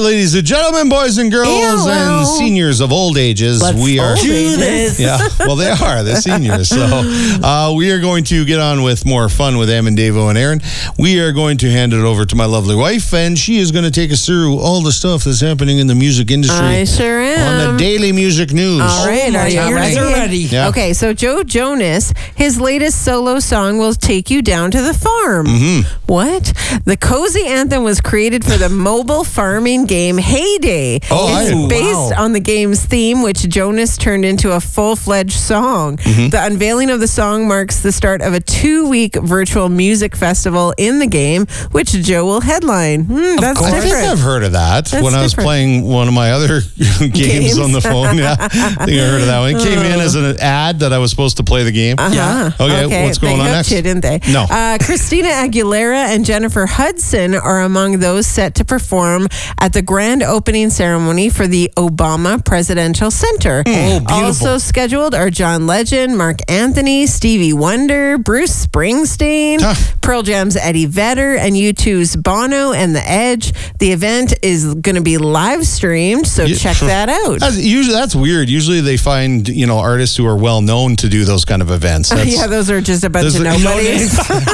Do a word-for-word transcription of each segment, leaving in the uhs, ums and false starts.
ladies and gentlemen, boys and girls, Hello. and seniors of old ages. Let's we are. do this. Yeah, well, they are. They're seniors. So uh, we are going to get on with more fun with Em and Davo and Aaron. We are going to hand it over to my lovely wife, and she is going to take us through all the stuff that's happening in the music industry. I sure am. On the Daily Music News. All right, Oh, are my you ears ready? are ready. Yeah. Okay, so Joe Jonas, his latest solo song will take you down to the farm. Mm-hmm. What? The cozy anthem was created for the mobile farming game Heyday. Oh, it's I- based wow. on the game's theme, which Jonas turned into a full-fledged song. Mm-hmm. The unveiling of the song marks the start of a two-week virtual music festival in the game, which Joe will headline. Hmm, that's course. I think different. I've heard of that That's when I was different. playing one of my other games, Games. on the phone. Yeah, I think I heard of that one. It came in as an ad that I was supposed to play the game. Uh-huh. Okay, what's going they on hooked next? You, didn't they? No. Uh, Christina Aguilera and Jennifer Hudson are among those set to perform at the grand opening ceremony for the Obama Presidential Center. Oh, beautiful. Also scheduled are John Legend, Mark Anthony, Stevie Wonder, Bruce Springsteen, Huh. Pearl Jam's Eddie Vedder, and U two's Bono and The Edge. The event is going to be live streamed, so Yeah. check that out. That's, usually, that's weird. Usually they find, you know, artists who are well known to do those kind of events. That's, Yeah, those are just a bunch those of are- nobodies.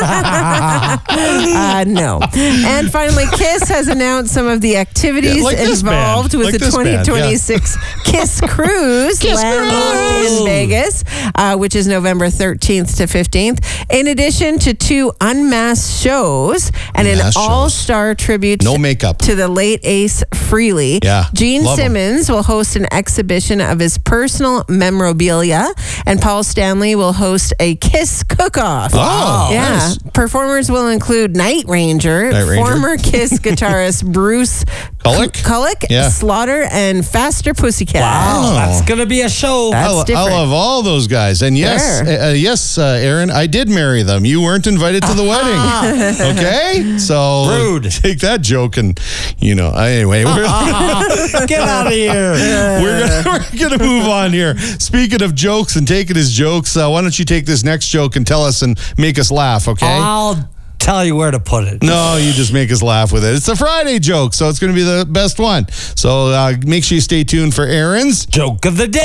uh, no. And finally, Kiss has announced some of the activities Yeah, like this involved band. with Like the this band, yeah. twenty twenty-six Kiss Cruise Kiss landlocked Cruise! in Vegas, uh, which is November thirteenth to fifteenth. In addition to two unmasked shows and Unmasked an shows. all-star tribute No makeup. to the late Ace Frehley. Yeah, Gene love 'em. Simmons will host an exhibition of his personal memorabilia, and Paul Stanley will host a Kiss cook-off. Oh, yeah. nice. Performers will include Night Ranger, Night Ranger. former Kiss guitarist Bruce Kulick? Kulick, Yeah. Slaughter, and Faster Pussycat. Wow, Oh. that's going to be a show. That's I, lo- I different. love all those guys. And yes, Sure. uh, yes, uh, Aaron, I did marry them. You weren't invited to the wedding. Okay? So Rude. take that joke and, you know, anyway, we're, Get out of here. we're gonna, we're gonna move on here. Speaking of jokes and taking his jokes, uh, why don't you take this next joke and tell us and make us laugh, okay? I'll tell you where to put it. No, you just make us laugh with it. It's a Friday joke, so it's going to be the best one. So uh, make sure you stay tuned for Aaron's Joke of the day.